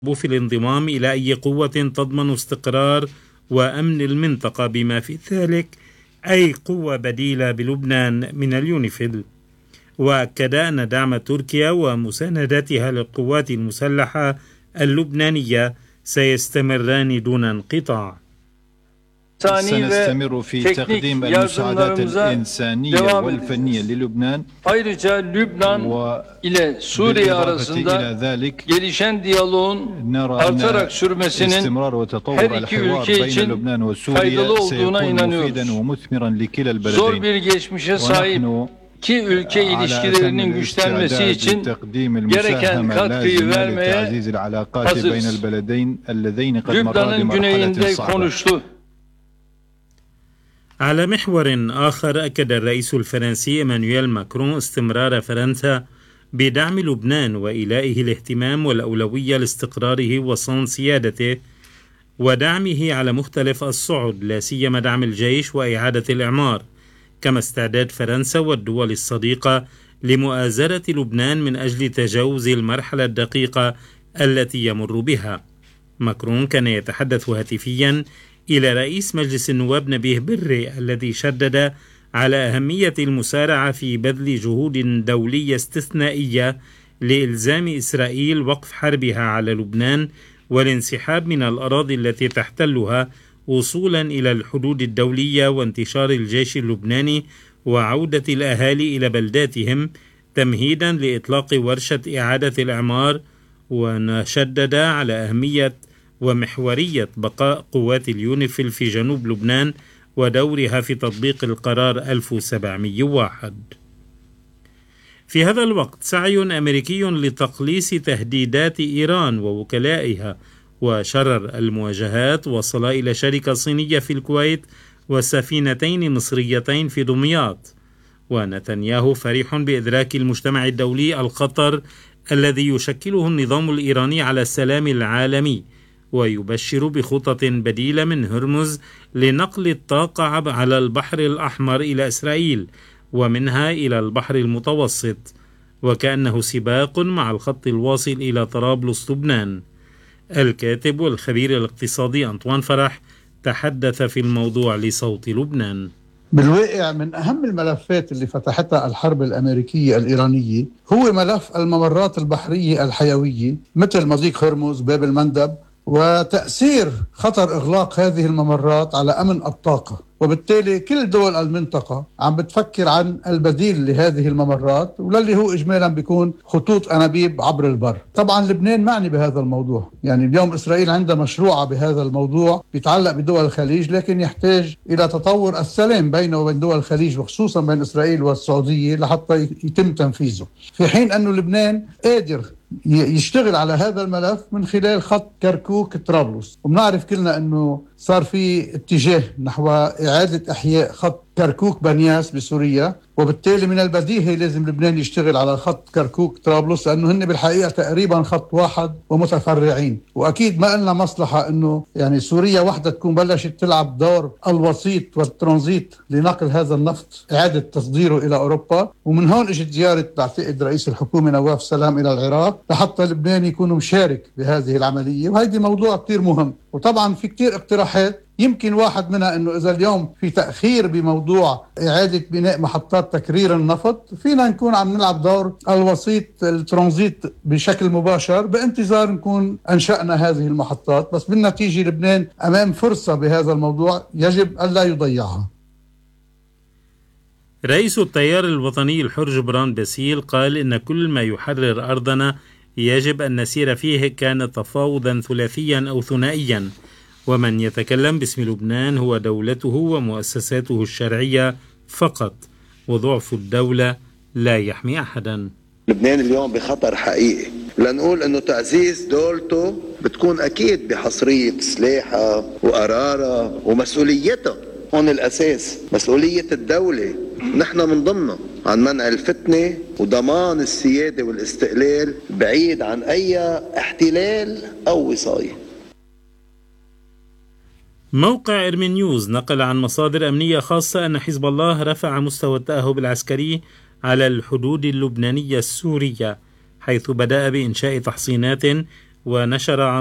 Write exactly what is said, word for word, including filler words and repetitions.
في الانضمام إلى أي قوة تضمن استقرار وأمن المنطقة، بما في ذلك أي قوة بديلة بلبنان من اليونيفيل. وأكد أن دعم تركيا ومساندتها للقوات المسلحة اللبنانية سيستمران دون انقطاع. سنستمر في تقديم المساعدات الإنسانية والفنية للبنان. Ayrıca Lübnan ile Suriye arasında gelişen diyaloğun artarak sürmesinin her iki ülke için faydalı olduğuna inanıyoruz. Zor bir geçmişe sahip iki ülke ilişkilerinin güçlenmesi için gereken katkıyı vermeye hazırız. Lübnan'ın güneyinde konuştu. على محور آخر، أكد الرئيس الفرنسي إيمانويل ماكرون استمرار فرنسا بدعم لبنان وإيلائه الاهتمام والأولوية لاستقراره وصون سيادته ودعمه على مختلف الصعد، لا سيما دعم الجيش وإعادة الإعمار، كما استعداد فرنسا والدول الصديقة لمؤازرة لبنان من أجل تجاوز المرحلة الدقيقة التي يمر بها. ماكرون كان يتحدث هاتفيا إلى رئيس مجلس النواب نبيه بري الذي شدد على أهمية المسارعة في بذل جهود دولية استثنائية لإلزام إسرائيل وقف حربها على لبنان والانسحاب من الأراضي التي تحتلها وصولا إلى الحدود الدولية وانتشار الجيش اللبناني وعودة الأهالي إلى بلداتهم تمهيدا لإطلاق ورشة إعادة الإعمار. ونشدد على أهمية ومحورية بقاء قوات اليونيفيل في جنوب لبنان ودورها في تطبيق القرار ألف وسبعمئة وواحد. في هذا الوقت سعي أمريكي لتقليص تهديدات إيران ووكلائها وشرر المواجهات وصل إلى شركة صينية في الكويت وسفينتين مصريتين في دمياط. ونتنياهو فرح بإدراك المجتمع الدولي الخطر الذي يشكله النظام الإيراني على السلام العالمي، ويبشر بخطط بديلة من هرمز لنقل الطاقة على البحر الأحمر إلى إسرائيل ومنها إلى البحر المتوسط، وكأنه سباق مع الخط الواصل إلى طرابلس لبنان. الكاتب والخبير الاقتصادي أنطوان فرح تحدث في الموضوع لصوت لبنان. بالواقع من أهم الملفات اللي فتحتها الحرب الأمريكية الإيرانية هو ملف الممرات البحرية الحيوية مثل مضيق هرمز، باب المندب، وتأثير خطر إغلاق هذه الممرات على أمن الطاقة. وبالتالي كل دول المنطقة عم بتفكر عن البديل لهذه الممرات، وللي هو إجمالا بيكون خطوط أنابيب عبر البر. طبعا لبنان معني بهذا الموضوع، يعني اليوم إسرائيل عندها مشروع بهذا الموضوع بيتعلق بدول الخليج، لكن يحتاج إلى تطور السلام بينه وبين دول الخليج وخصوصا بين إسرائيل والسعودية لحتى يتم تنفيذه، في حين أنه لبنان قادر يشتغل على هذا الملف من خلال خط كركوك طرابلس. وبنعرف كلنا أنه صار في اتجاه نحو إعادة إحياء خط كركوك بنياس بسوريا، وبالتالي من البديهي لازم لبنان يشتغل على خط كركوك طرابلس، لأنه هن بالحقيقة تقريبا خط واحد ومتفرعين. وأكيد ما لنا مصلحة أنه يعني سوريا وحدة تكون بلشت تلعب دور الوسيط والترانزيت لنقل هذا النفط إعادة تصديره إلى أوروبا. ومن هون اجت زيارة بعتقد رئيس الحكومة نواف سلام إلى العراق لحتى لبنان يكون مشارك بهذه العملية، وهذا موضوع كتير مهم. وطبعا في كتير اقتراحات، يمكن واحد منها أنه إذا اليوم في تأخير بموضوع إعادة بناء محطات تكرير النفط، فينا نكون عم نلعب دور الوسيط الترانزيت بشكل مباشر بانتظار نكون أنشأنا هذه المحطات. بس بالنتيجة لبنان أمام فرصة بهذا الموضوع يجب ألا يضيعها. رئيس التيار الوطني الحر جبران باسيل قال إن كل ما يحرر أرضنا يجب أن نسير فيه كان تفاوضا ثلاثيا أو ثنائيا، ومن يتكلم باسم لبنان هو دولته ومؤسساته الشرعية فقط، وضعف الدولة لا يحمي أحدا. لبنان اليوم بخطر حقيقي، لنقول أنه تعزيز دولته بتكون أكيد بحصرية سلاحها وقرارها ومسؤوليتها. هون الأساس مسؤولية الدولة، نحن من ضمنها عن منع الفتنة وضمان السيادة والاستقلال بعيد عن أي احتلال أو وصاية. موقع إرمين نيوز نقل عن مصادر أمنية خاصة أن حزب الله رفع مستوى التأهب العسكري على الحدود اللبنانية السورية، حيث بدأ بإنشاء تحصينات ونشر عن